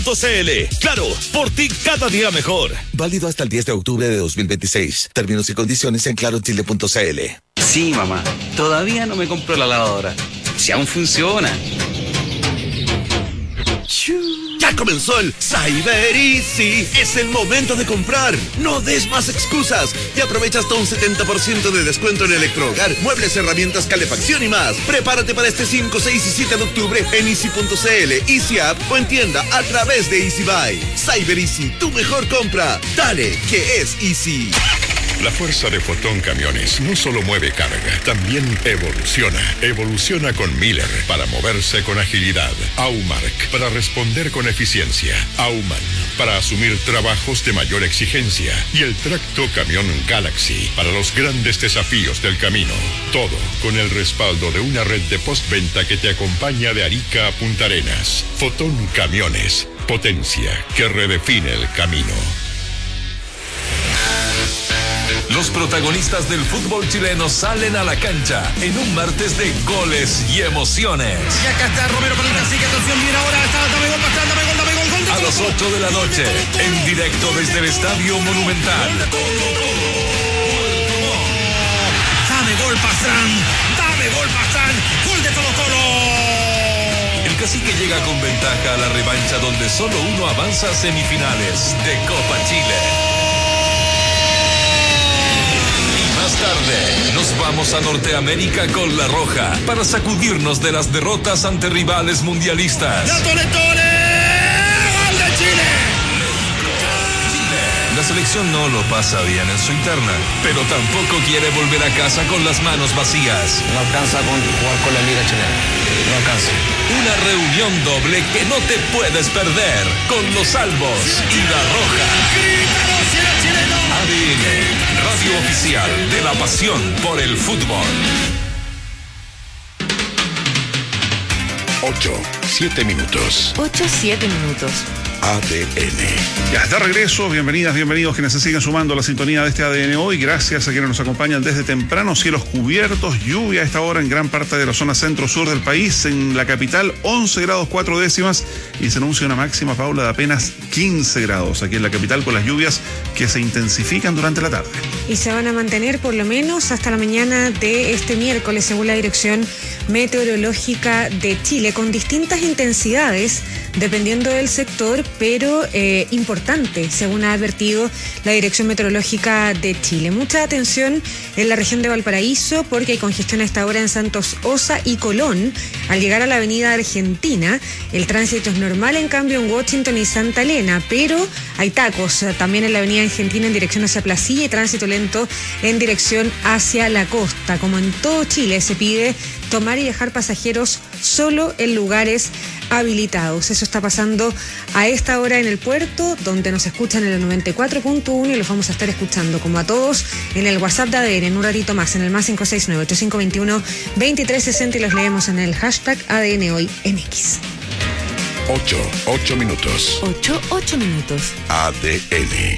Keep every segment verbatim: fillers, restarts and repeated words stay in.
Easy.cl. Claro, por ti cada día mejor. Válido hasta el diez de octubre de dos mil veintiséis. Términos y condiciones en claro chile punto c l. Sí, mamá. Todavía no me compro la lavadora. Si aún funciona. Ya comenzó el Cyber Easy. Es el momento de comprar. No des más excusas. Y aprovecha hasta un setenta por ciento de descuento en electrohogar, muebles, herramientas, calefacción y más. Prepárate para este cinco, seis y siete de octubre en easy punto c l, Easy App o en tienda a través de Easy Buy. Cyber Easy, tu mejor compra. Dale, que es Easy. La fuerza de Fotón Camiones no solo mueve carga, también evoluciona. Evoluciona con Miller para moverse con agilidad. Aumark para responder con eficiencia. Auman para asumir trabajos de mayor exigencia. Y el tracto camión Galaxy para los grandes desafíos del camino. Todo con el respaldo de una red de postventa que te acompaña de Arica a Punta Arenas. Fotón Camiones. Potencia que redefine el camino. Los protagonistas del fútbol chileno salen a la cancha en un martes de goles y emociones. Y acá está Romero para el cacique, atención, viene ahora, está, dame gol, dame gol, dame gol, gol. A las ocho de la noche, en directo desde el Estadio Monumental. Dame gol, Pastrán, dame gol, Pastrán, gol de Colo Colo. El cacique llega con ventaja a la revancha donde solo uno avanza a semifinales de Copa Chile. Más tarde, nos vamos a Norteamérica con La Roja para sacudirnos de las derrotas ante rivales mundialistas. ¡La Tore Tore! ¡Gol de Chile! La selección no lo pasa bien en su interna, pero tampoco quiere volver a casa con las manos vacías. No alcanza con jugar con la Liga Chilena. No alcanza. Una reunión doble que no te puedes perder con los Albos y La Roja. ¡Grítalo, cielo chileno! A D N, radio oficial de la pasión por el fútbol. Ocho, siete minutos. Ocho, siete minutos. A D N. Ya está regreso, bienvenidas, bienvenidos quienes se siguen sumando a la sintonía de este A D N hoy, gracias a quienes nos acompañan desde temprano, cielos cubiertos, lluvia a esta hora en gran parte de la zona centro-sur del país, en la capital once grados cuatro décimas y se anuncia una máxima, Paula, de apenas quince grados aquí en la capital con las lluvias que se intensifican durante la tarde. Y se van a mantener por lo menos hasta la mañana de este miércoles según la Dirección Meteorológica de Chile, con distintas intensidades dependiendo del sector, pero eh, importante, según ha advertido la Dirección Meteorológica de Chile. Mucha atención en la región de Valparaíso, porque hay congestión a esta hora en Santos Osa y Colón. Al llegar a la avenida Argentina, el tránsito es normal, en cambio en Washington y Santa Elena, pero hay tacos también en la avenida Argentina en dirección hacia Placilla y tránsito lento en dirección hacia la costa. Como en todo Chile, se pide tomar y dejar pasajeros solo en lugares habilitados. Eso está pasando a esta hora en el puerto, donde nos escuchan en el noventa y cuatro punto uno y los vamos a estar escuchando como a todos en el WhatsApp de A D N en un ratito más, en el más cinco seis nueve, ocho cinco dos uno, dos tres seis cero y los leemos en el hashtag A D N Hoy M X. Ocho, ocho minutos. Ocho, ocho minutos. A D N.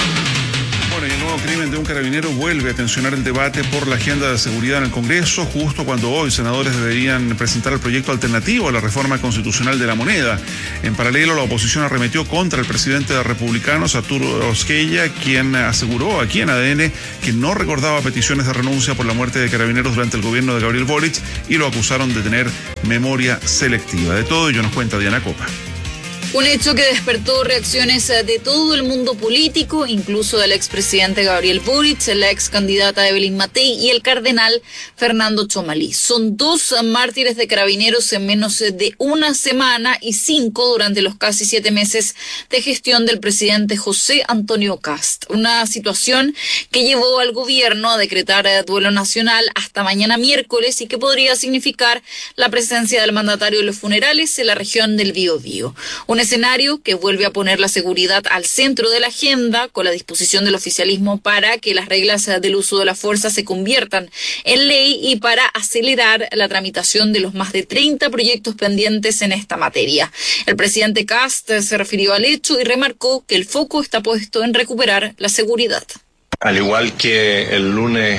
Bueno, y el nuevo crimen de un carabinero vuelve a tensionar el debate por la agenda de seguridad en el Congreso, justo cuando hoy senadores deberían presentar el proyecto alternativo a la reforma constitucional de la moneda. En paralelo, la oposición arremetió contra el presidente de Republicanos, Arturo Osquella, quien aseguró aquí en A D N que no recordaba peticiones de renuncia por la muerte de carabineros durante el gobierno de Gabriel Boric y lo acusaron de tener memoria selectiva. De todo ello nos cuenta Diana Copa. Un hecho que despertó reacciones de todo el mundo político, incluso del expresidente Gabriel Boric, la ex candidata Evelyn Matei y el cardenal Fernando Chomalí. Son dos mártires de carabineros en menos de una semana y cinco durante los casi siete meses de gestión del presidente José Antonio Kast. Una situación que llevó al gobierno a decretar duelo nacional hasta mañana miércoles y que podría significar la presencia del mandatario en los funerales en la región del Biobío. Un escenario que vuelve a poner la seguridad al centro de la agenda, con la disposición del oficialismo para que las reglas del uso de la fuerza se conviertan en ley y para acelerar la tramitación de los más de treinta proyectos pendientes en esta materia. El presidente Kast se refirió al hecho y remarcó que el foco está puesto en recuperar la seguridad. Al igual que el lunes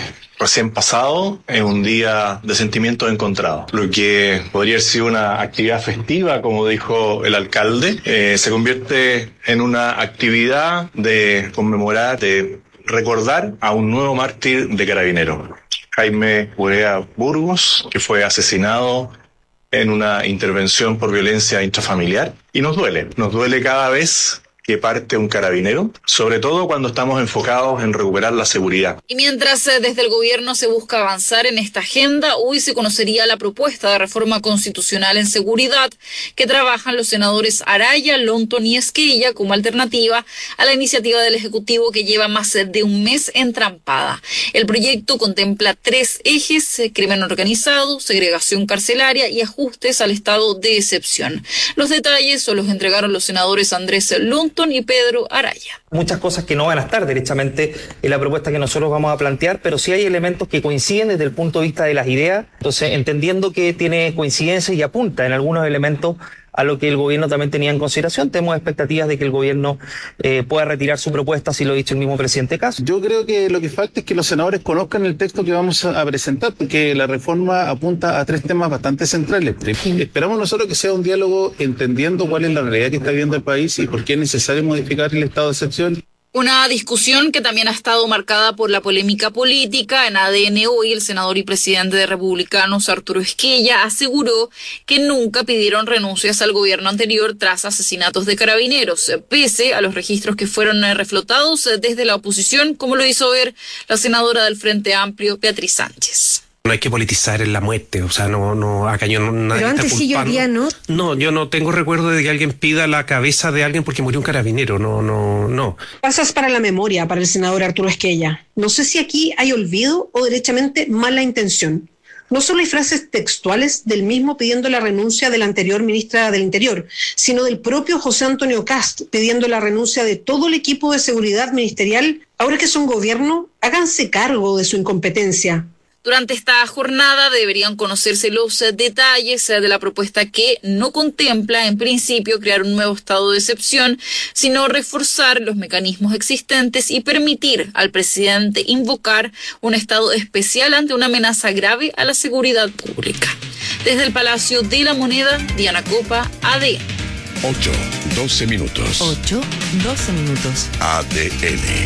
recién pasado es un día de sentimientos encontrados. Lo que podría haber sido una actividad festiva, como dijo el alcalde, eh, se convierte en una actividad de conmemorar, de recordar a un nuevo mártir de Carabineros, Jaime Urea Burgos, que fue asesinado en una intervención por violencia intrafamiliar. Y nos duele, nos duele cada vez que parte un carabinero, sobre todo cuando estamos enfocados en recuperar la seguridad. Y mientras eh, desde el gobierno se busca avanzar en esta agenda, hoy se conocería la propuesta de reforma constitucional en seguridad que trabajan los senadores Araya, Lonton y Esquella como alternativa a la iniciativa del Ejecutivo que lleva más de un mes entrampada. El proyecto contempla tres ejes: crimen organizado, segregación carcelaria y ajustes al estado de excepción. Los detalles los entregaron los senadores Andrés Lonton y Pedro Araya. Muchas cosas que no van a estar derechamente en la propuesta que nosotros vamos a plantear, pero sí hay elementos que coinciden desde el punto de vista de las ideas. Entonces, entendiendo que tiene coincidencia y apunta en algunos elementos a lo que el gobierno también tenía en consideración, tenemos expectativas de que el gobierno eh, pueda retirar su propuesta, si lo ha dicho el mismo presidente Kast. Yo creo que lo que falta es que los senadores conozcan el texto que vamos a presentar, porque la reforma apunta a tres temas bastante centrales. Esperamos nosotros que sea un diálogo entendiendo cuál es la realidad que está viviendo el país y por qué es necesario modificar el estado de excepción. Una discusión que también ha estado marcada por la polémica política. En A D N hoy, el senador y presidente de Republicanos, Arturo Esquella, aseguró que nunca pidieron renuncias al gobierno anterior tras asesinatos de carabineros, pese a los registros que fueron reflotados desde la oposición, como lo hizo ver la senadora del Frente Amplio, Beatriz Sánchez. No hay que politizar en la muerte, o sea, no, no, acá yo no, nadie Pero está antes sí, yo día no. No, yo no tengo recuerdo de que alguien pida la cabeza de alguien porque murió un carabinero, no, no, no. Pasas para la memoria para el senador Arturo Esquella. No sé si aquí hay olvido o derechamente mala intención. No solo hay frases textuales del mismo pidiendo la renuncia de la anterior ministra del Interior, sino del propio José Antonio Kast pidiendo la renuncia de todo el equipo de seguridad ministerial. Ahora que son gobierno, háganse cargo de su incompetencia. Durante esta jornada deberían conocerse los detalles de la propuesta que no contempla en principio crear un nuevo estado de excepción, sino reforzar los mecanismos existentes y permitir al presidente invocar un estado especial ante una amenaza grave a la seguridad pública. Desde el Palacio de la Moneda, Diana Copa, A D N. ocho, doce minutos. ocho, doce minutos. A D N.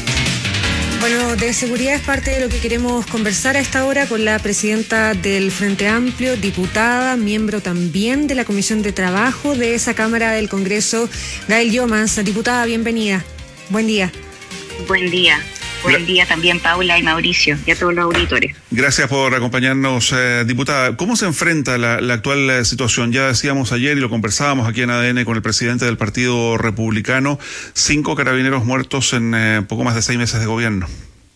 Bueno, de seguridad es parte de lo que queremos conversar a esta hora con la presidenta del Frente Amplio, diputada, miembro también de la Comisión de Trabajo de esa Cámara del Congreso, Gael Llomans. Diputada, bienvenida. Buen día. Buen día. Buen día también, Paula y Mauricio, y a todos los auditores. Gracias por acompañarnos, eh, diputada. ¿Cómo se enfrenta la, la actual eh, situación? Ya decíamos ayer y lo conversábamos aquí en A D N con el presidente del Partido Republicano, cinco carabineros muertos en eh, poco más de seis meses de gobierno.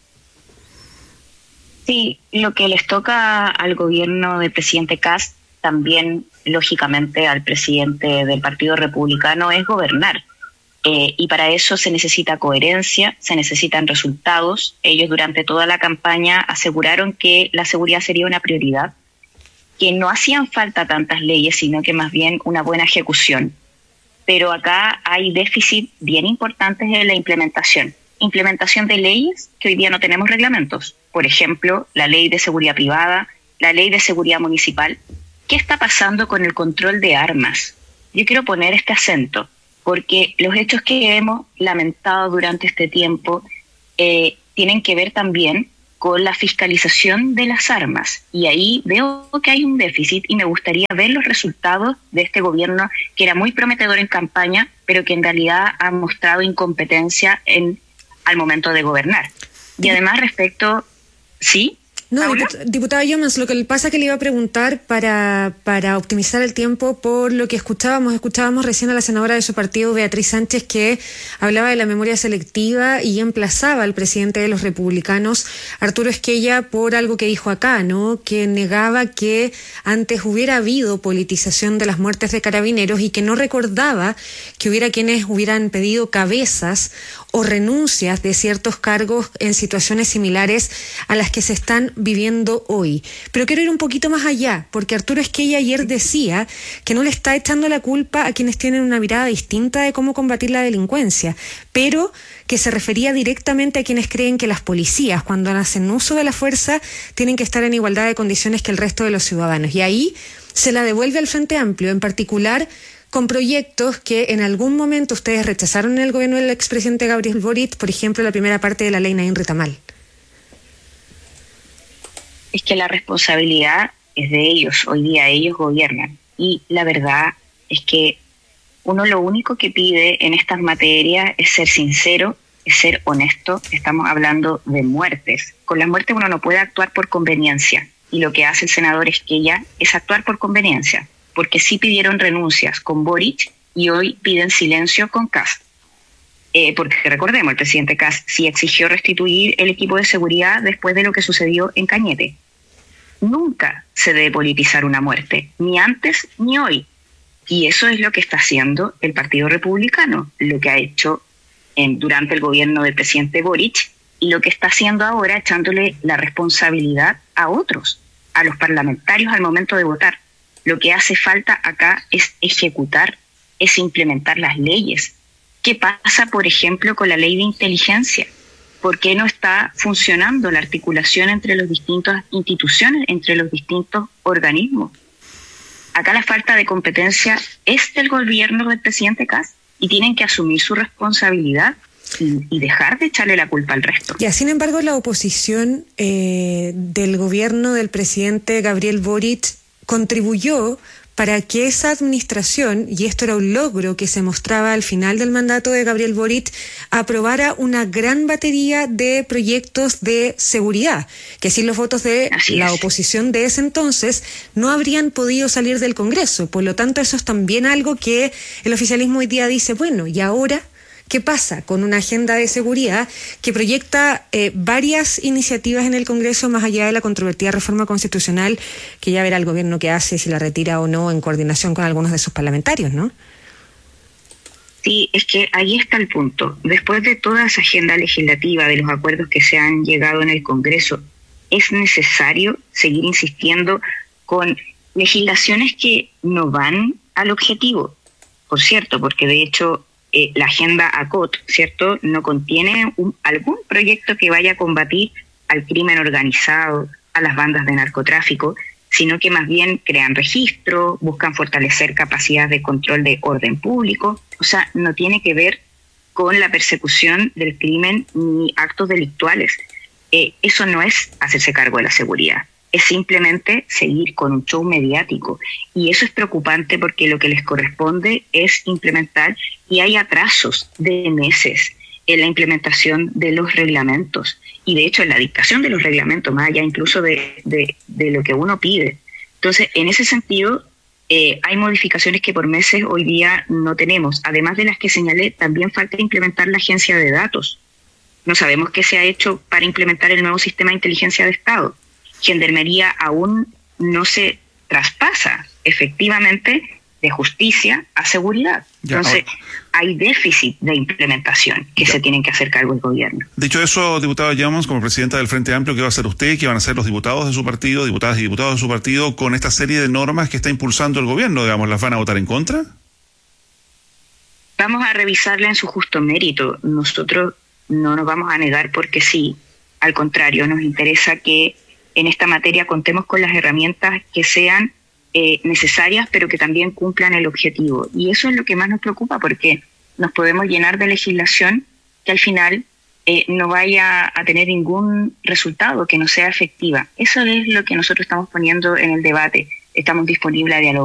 Sí, lo que les toca al gobierno del presidente Kast, también lógicamente al presidente del Partido Republicano, es gobernar. Eh, y para eso se necesita coherencia, se necesitan resultados. Ellos durante toda la campaña aseguraron que la seguridad sería una prioridad, que no hacían falta tantas leyes, sino que más bien una buena ejecución. Pero acá hay déficit bien importantes en la implementación. Implementación de leyes que hoy día no tenemos reglamentos. Por ejemplo, la ley de seguridad privada, la ley de seguridad municipal. ¿Qué está pasando con el control de armas? Yo quiero poner este acento, porque los hechos que hemos lamentado durante este tiempo eh, tienen que ver también con la fiscalización de las armas. Y ahí veo que hay un déficit y me gustaría ver los resultados de este gobierno que era muy prometedor en campaña, pero que en realidad ha mostrado incompetencia en, al momento de gobernar. Y además respecto... ¿Sí? No, diput- diputada Llomans, lo que le pasa es que le iba a preguntar para, para optimizar el tiempo por lo que escuchábamos. Escuchábamos recién a la senadora de su partido, Beatriz Sánchez, que hablaba de la memoria selectiva y emplazaba al presidente de los republicanos, Arturo Esquella, por algo que dijo acá, ¿no? Que negaba que antes hubiera habido politización de las muertes de carabineros y que no recordaba que hubiera quienes hubieran pedido cabezas o renuncias de ciertos cargos en situaciones similares a las que se están viviendo hoy. Pero quiero ir un poquito más allá, porque Arturo Esquella ayer decía que no le está echando la culpa a quienes tienen una mirada distinta de cómo combatir la delincuencia, pero que se refería directamente a quienes creen que las policías, cuando hacen uso de la fuerza, tienen que estar en igualdad de condiciones que el resto de los ciudadanos. Y ahí se la devuelve al Frente Amplio, en particular con proyectos que en algún momento ustedes rechazaron en el gobierno del expresidente Gabriel Boric, por ejemplo, la primera parte de la ley Naín Retamal. Es que la responsabilidad es de ellos, hoy día ellos gobiernan. Y la verdad es que uno lo único que pide en estas materias es ser sincero, es ser honesto. Estamos hablando de muertes. Con las muertes uno no puede actuar por conveniencia. Y lo que hace el senador Esquella es actuar por conveniencia, porque sí pidieron renuncias con Boric y hoy piden silencio con Kast. Eh, porque recordemos, el presidente Kast sí exigió restituir el equipo de seguridad después de lo que sucedió en Cañete. Nunca se debe politizar una muerte, ni antes ni hoy. Y eso es lo que está haciendo el Partido Republicano, lo que ha hecho en, durante el gobierno del presidente Boric y lo que está haciendo ahora echándole la responsabilidad a otros, a los parlamentarios al momento de votar. Lo que hace falta acá es ejecutar, es implementar las leyes. ¿Qué pasa, por ejemplo, con la ley de inteligencia? ¿Por qué no está funcionando la articulación entre las distintas instituciones, entre los distintos organismos? Acá la falta de competencia es del gobierno del presidente Kast y tienen que asumir su responsabilidad y, y dejar de echarle la culpa al resto. Ya, sin embargo, la oposición eh, del gobierno del presidente Gabriel Boric contribuyó para que esa administración, y esto era un logro que se mostraba al final del mandato de Gabriel Boric, aprobara una gran batería de proyectos de seguridad, que sin los votos de la oposición de ese entonces no habrían podido salir del Congreso. Por lo tanto, eso es también algo que el oficialismo hoy día dice, bueno, ¿y ahora qué pasa con una agenda de seguridad que proyecta eh, varias iniciativas en el Congreso más allá de la controvertida reforma constitucional que ya verá el gobierno que hace, si la retira o no, en coordinación con algunos de sus parlamentarios, ¿no? Sí, es que ahí está el punto. Después de toda esa agenda legislativa, de los acuerdos que se han llegado en el Congreso, es necesario seguir insistiendo con legislaciones que no van al objetivo. Por cierto, porque de hecho Eh, la agenda A C O T, ¿cierto?, no contiene un, algún proyecto que vaya a combatir al crimen organizado, a las bandas de narcotráfico, sino que más bien crean registro, buscan fortalecer capacidades de control de orden público. O sea, no tiene que ver con la persecución del crimen ni actos delictuales. Eh, eso no es hacerse cargo de la seguridad. Es simplemente seguir con un show mediático. Y eso es preocupante porque lo que les corresponde es implementar, y hay atrasos de meses en la implementación de los reglamentos. Y de hecho en la dictación de los reglamentos, más allá incluso de, de, de lo que uno pide. Entonces, en ese sentido, eh, hay modificaciones que por meses hoy día no tenemos. Además de las que señalé, también falta implementar la agencia de datos. No sabemos qué se ha hecho para implementar el nuevo sistema de inteligencia de Estado. Gendarmería aún no se traspasa efectivamente de justicia a seguridad. Ya, entonces, ahora, hay déficit de implementación que ya se tienen que hacer cargo el gobierno. Dicho eso, diputada Llamas, como presidenta del Frente Amplio, ¿qué va a hacer usted? ¿Qué van a hacer los diputados de su partido, diputadas y diputados de su partido, con esta serie de normas que está impulsando el gobierno? Digamos, ¿las van a votar en contra? Vamos a revisarla en su justo mérito. Nosotros no nos vamos a negar porque sí. Al contrario, nos interesa que en esta materia contemos con las herramientas que sean eh, necesarias, pero que también cumplan el objetivo. Y eso es lo que más nos preocupa, porque nos podemos llenar de legislación que al final eh, no vaya a tener ningún resultado, que no sea efectiva. Eso es lo que nosotros estamos poniendo en el debate. Estamos disponibles a dialogar.